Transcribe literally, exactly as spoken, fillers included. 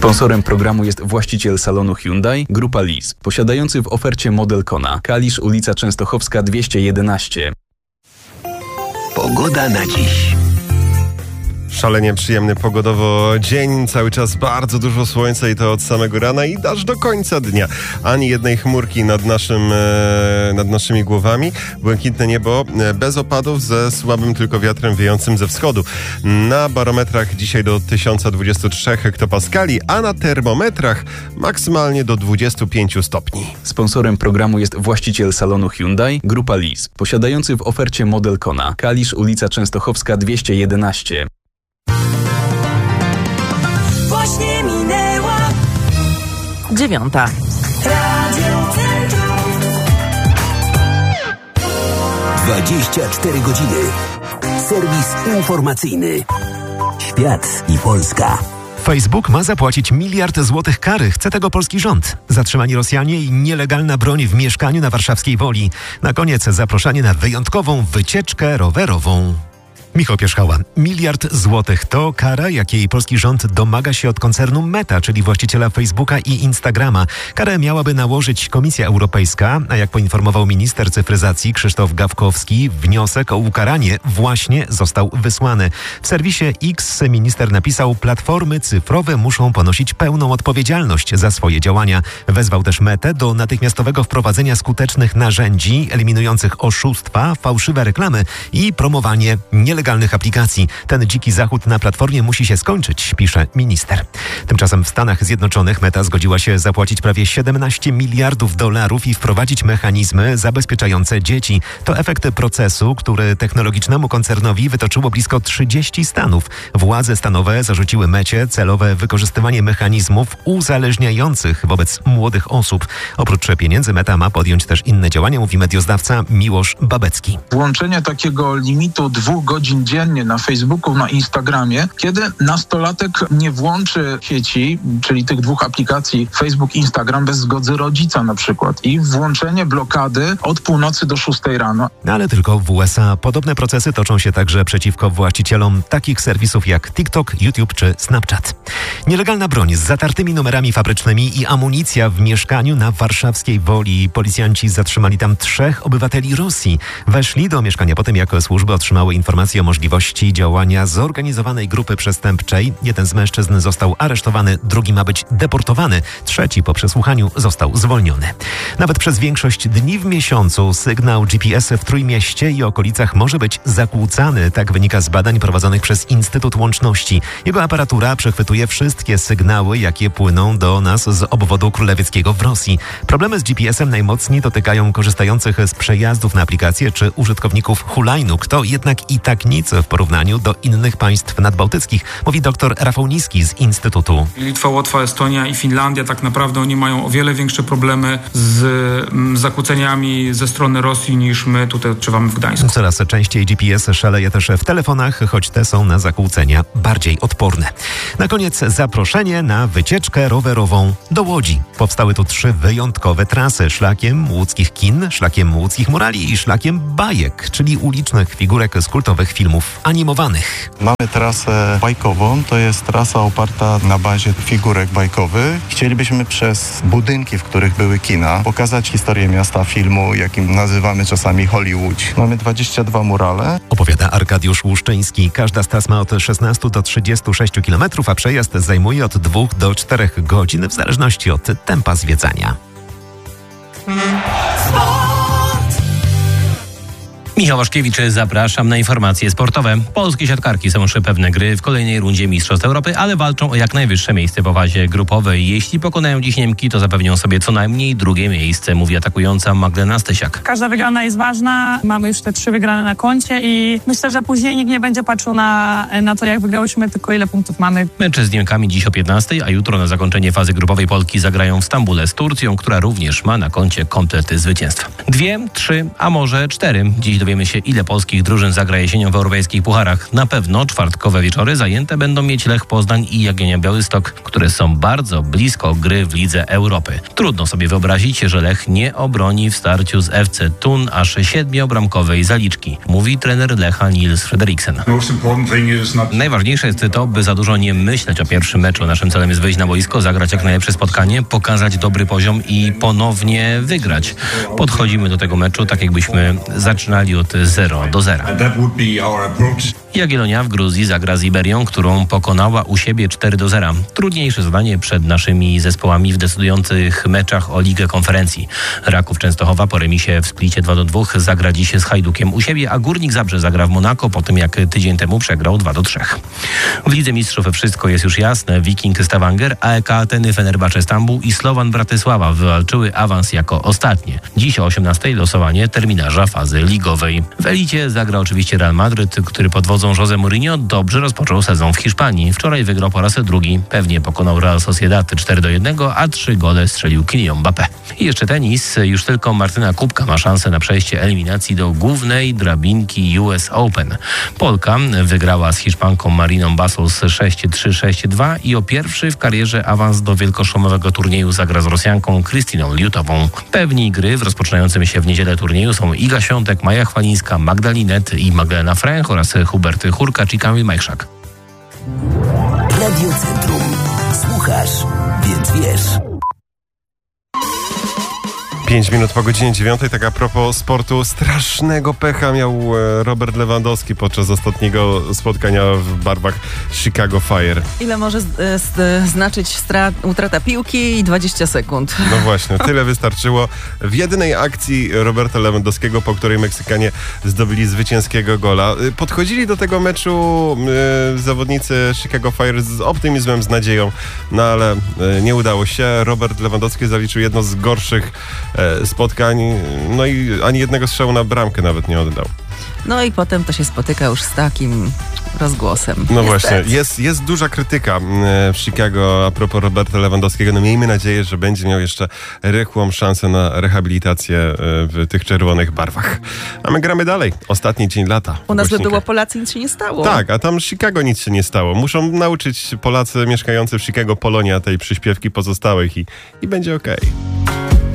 Sponsorem programu jest właściciel salonu Hyundai, Grupa Lease, posiadający w ofercie model Kona. Kalisz, ulica Częstochowska dwieście jedenaście. Pogoda na dziś. Szalenie przyjemny pogodowo dzień, cały czas bardzo dużo słońca i to od samego rana i aż do końca dnia. Ani jednej chmurki nad, naszym, e, nad naszymi głowami. Błękitne niebo e, bez opadów, ze słabym tylko wiatrem wiejącym ze wschodu. Na barometrach dzisiaj do tysiąc dwadzieścia trzy hektopaskali, a na termometrach maksymalnie do dwadzieścia pięć stopni. Sponsorem programu jest właściciel salonu Hyundai, Grupa Lease, posiadający w ofercie model Kona. Kalisz, ulica Częstochowska dwieście jedenaście. Właśnie minęła dziewiąta. Radio Centrum. dwadzieścia cztery godziny. Serwis informacyjny. Świat i Polska. Facebook ma zapłacić miliard złotych kary. Chce tego polski rząd. Zatrzymani Rosjanie i nielegalna broń w mieszkaniu na warszawskiej Woli. Na koniec zaproszenie na wyjątkową wycieczkę rowerową. Michał Pierzchała. Miliard złotych to kara, jakiej polski rząd domaga się od koncernu Meta, czyli właściciela Facebooka i Instagrama. Karę miałaby nałożyć Komisja Europejska, a jak poinformował minister cyfryzacji Krzysztof Gawkowski, wniosek o ukaranie właśnie został wysłany. W serwisie X minister napisał: platformy cyfrowe muszą ponosić pełną odpowiedzialność za swoje działania. Wezwał też Metę do natychmiastowego wprowadzenia skutecznych narzędzi eliminujących oszustwa, fałszywe reklamy i promowanie nielegalnych legalnych aplikacji. Ten dziki zachód na platformie musi się skończyć, pisze minister. Tymczasem w Stanach Zjednoczonych Meta zgodziła się zapłacić prawie siedemnaście miliardów dolarów i wprowadzić mechanizmy zabezpieczające dzieci. To efekt procesu, który technologicznemu koncernowi wytoczyło blisko trzydzieści stanów. Władze stanowe zarzuciły Mecie celowe wykorzystywanie mechanizmów uzależniających wobec młodych osób. Oprócz pieniędzy Meta ma podjąć też inne działania, mówi medioznawca Miłosz Babecki. Włączenie takiego limitu dwóch godzin dziennie na Facebooku, na Instagramie, kiedy nastolatek nie włączy sieci, czyli tych dwóch aplikacji Facebook, Instagram bez zgody rodzica na przykład, i włączenie blokady od północy do szóstej rano. Ale tylko w U S A. Podobne procesy toczą się także przeciwko właścicielom takich serwisów jak TikTok, YouTube czy Snapchat. Nielegalna broń z zatartymi numerami fabrycznymi i amunicja w mieszkaniu na warszawskiej Woli. Policjanci zatrzymali tam trzech obywateli Rosji. Weszli do mieszkania po tym, jak służby otrzymały informację o możliwości działania zorganizowanej grupy przestępczej. Jeden z mężczyzn został aresztowany, drugi ma być deportowany, trzeci po przesłuchaniu został zwolniony. Nawet przez większość dni w miesiącu sygnał G P S w Trójmieście i okolicach może być zakłócany. Tak wynika z badań prowadzonych przez Instytut Łączności. Jego aparatura przechwytuje wszystkie sygnały, jakie płyną do nas z obwodu królewieckiego w Rosji. Problemy z G P S-em najmocniej dotykają korzystających z przejazdów na aplikacje czy użytkowników hulajnóg. To jednak i tak nic w porównaniu do innych państw nadbałtyckich, mówi dr Rafał Niski z Instytutu. Litwa, Łotwa, Estonia i Finlandia tak naprawdę oni mają o wiele większe problemy z mm, zakłóceniami ze strony Rosji niż my tutaj odczuwamy w Gdańsku. Coraz częściej G P S szaleje też w telefonach, choć te są na zakłócenia bardziej odporne. Na koniec zaproszenie na wycieczkę rowerową do Łodzi. Powstały tu trzy wyjątkowe trasy: szlakiem łódzkich kin, szlakiem łódzkich murali i szlakiem bajek, czyli ulicznych figurek z kultowych filmów animowanych. Mamy trasę bajkową, to jest trasa oparta na bazie figurek bajkowych. Chcielibyśmy przez budynki, w których były kina, pokazać historię miasta filmu, jakim nazywamy czasami Hollywood. Mamy dwadzieścia dwa murale. Opowiada Arkadiusz Łuszczyński. Każda z tras ma od szesnastu do trzydziestu sześciu kilometrów, a przejazd zajmuje od dwóch do czterech godzin w zależności od tempa zwiedzania. Michał Waszkiewicz, zapraszam na informacje sportowe. Polskie siatkarki są już pewne gry w kolejnej rundzie Mistrzostw Europy, ale walczą o jak najwyższe miejsce po fazie grupowej. Jeśli pokonają dziś Niemki, to zapewnią sobie co najmniej drugie miejsce, mówi atakująca Magdalena Stysiak. Każda wygrana jest ważna. Mamy już te trzy wygrane na koncie i myślę, że później nikt nie będzie patrzył na, na to, jak wygrałyśmy, tylko ile punktów mamy. Mecze z Niemkami dziś o piętnastej, a jutro na zakończenie fazy grupowej Polki zagrają w Stambule z Turcją, która również ma na koncie komplety zwycięstw. Dwie, trzy, a może cztery. Dziś dowiemy dowiemy się, ile polskich drużyn zagra jesienią w europejskich pucharach. Na pewno czwartkowe wieczory zajęte będą mieć Lech Poznań i Jagiellonia Białystok, które są bardzo blisko gry w Lidze Europy. Trudno sobie wyobrazić, że Lech nie obroni w starciu z F C Thun aż siedmiobramkowej zaliczki, mówi trener Lecha Nils Frederiksen. Najważniejsze jest to, by za dużo nie myśleć o pierwszym meczu. Naszym celem jest wyjść na boisko, zagrać jak najlepsze spotkanie, pokazać dobry poziom i ponownie wygrać. Podchodzimy do tego meczu tak, jakbyśmy zaczynali od zero do zera. Jagiellonia w Gruzji zagra z Iberią, którą pokonała u siebie cztery do zera. Trudniejsze zadanie przed naszymi zespołami w decydujących meczach o Ligę Konferencji. Raków Częstochowa po remisie w Splicie dwa do dwóch zagra dziś z Hajdukiem u siebie, a Górnik Zabrze zagra w Monako po tym, jak tydzień temu przegrał dwa do trzech. W Lidze Mistrzów wszystko jest już jasne. Wiking Stavanger, A E K Ateny, Fenerbahce Stambuł i Slovan Bratysława wywalczyły awans jako ostatnie. Dziś o osiemnastej losowanie terminarza fazy ligowej. W elicie zagra oczywiście Real Madryt, który pod wodzą José Mourinho dobrze rozpoczął sezon w Hiszpanii. Wczoraj wygrał po raz drugi. Pewnie pokonał Real Sociedad cztery do jednego, a trzy gole strzelił Kylian Mbappé. I jeszcze tenis. Już tylko Martyna Kubka ma szansę na przejście eliminacji do głównej drabinki U S Open. Polka wygrała z Hiszpanką Mariną Bassos sześć trzy sześć dwa i o pierwszy w karierze awans do wielkoszumowego turnieju zagra z Rosjanką Krystyną Liutową. Pewni gry w rozpoczynającym się w niedzielę turnieju są Iga Świątek, Maja Chwalińska, Magdalinet i Magdalena Fręch oraz Hubert Hurkacz i Kamil Majchrzak. Radio Centrum. Słuchasz, więc wiesz. Pięć minut po godzinie dziewiątej, tak a propos sportu, strasznego pecha miał Robert Lewandowski podczas ostatniego spotkania w barwach Chicago Fire. Ile może z, z, znaczyć strat, utrata piłki i dwadzieścia sekund? No właśnie, tyle wystarczyło. W jedynej akcji Roberta Lewandowskiego, po której Meksykanie zdobyli zwycięskiego gola. Podchodzili do tego meczu y, zawodnicy Chicago Fire z optymizmem, z nadzieją, no ale y, nie udało się. Robert Lewandowski zaliczył jedno z gorszych spotkań, no i ani jednego strzału na bramkę nawet nie oddał. No i potem to się spotyka już z takim rozgłosem. No Niestety. właśnie, jest, jest duża krytyka w Chicago a propos Roberta Lewandowskiego. No miejmy nadzieję, że będzie miał jeszcze rychłą szansę na rehabilitację w tych czerwonych barwach. A my gramy dalej. Ostatni dzień lata. U nas by Głośnika. było Polacy, nic się nie stało. Tak, a tam Chicago nic się nie stało. Muszą nauczyć Polacy mieszkający w Chicago Polonia tej przyśpiewki pozostałych i, i będzie okej. Okay.